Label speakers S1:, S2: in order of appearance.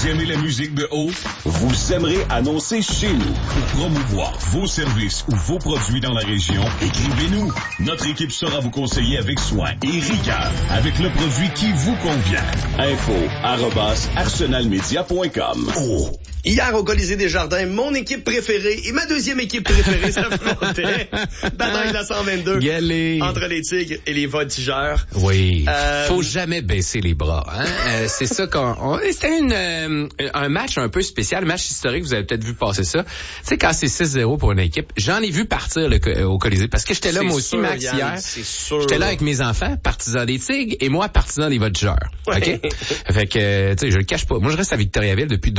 S1: Vous aimez la musique de haut? Vous aimerez annoncer chez nous. Pour promouvoir vos services ou vos produits dans la région, écrivez-nous. Notre équipe saura vous conseiller avec soin et rigueur avec le produit qui vous convient. info@arsenalmedia.com.
S2: Oh. Hier, au Colisée des Jardins, mon équipe préférée et ma deuxième équipe préférée s'affrontaient. Bataille de la 122.
S3: Galé.
S2: Entre les Tigres et les Voltigeurs.
S3: Oui. Faut jamais baisser les bras, hein. C'est ça c'était un match un peu spécial, un match historique, vous avez peut-être vu passer ça. Tu sais, quand c'est 6-0 pour une équipe, j'en ai vu partir au Colisée, parce que j'étais là, moi aussi,
S2: sûr,
S3: Max,
S2: Yann,
S3: hier.
S2: c'est sûr.
S3: J'étais là avec mes enfants, partisans des Tigres, et moi, partisan des Voltigeurs. OK? Fait que, tu sais, je le cache pas. Moi, je reste à Victoriaville depuis